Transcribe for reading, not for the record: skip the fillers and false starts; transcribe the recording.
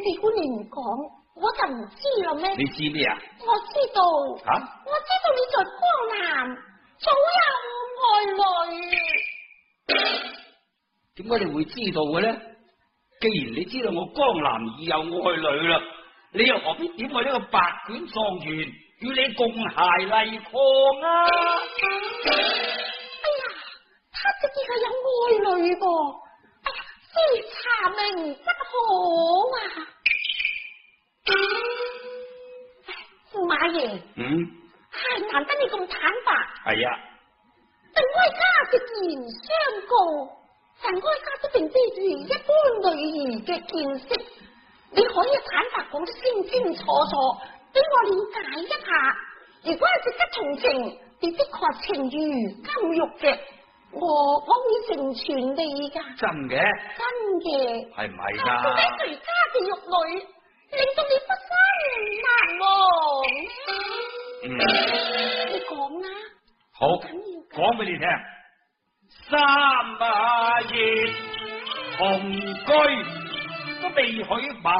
你估你唔講，我就唔知啦咩？ 你知咩啊？ 我知道。我知道你在江南早有愛侶。 點解你會知道嘅咧？既然你知道我江南已有愛侶啦，你又何必點我呢個白卷狀元與你共偕麗礦啊？ 哎呀，他的確有愛侶噃，哎呀，非查明不可啊！駙馬爺，太難得你咁坦白。 係啊， 但哀家直言相告，但哀家都並非如一般女兒嘅見識，你可以坦白講得清清楚楚，俾我了解一下。如果係值得同情，你的確情如金玉嘅，我會成全你噶。 真嘅？ 真嘅。 係唔係噶？ 到底誰家嘅玉女令到你不生難忘？你講啦。 好，講俾你聽。三日同居都未許馬